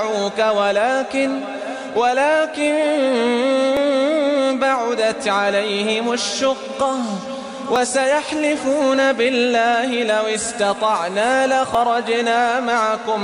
ولكن بعدت عليهم الشقة وسيحلفون بالله لو استطعنا لخرجنا معكم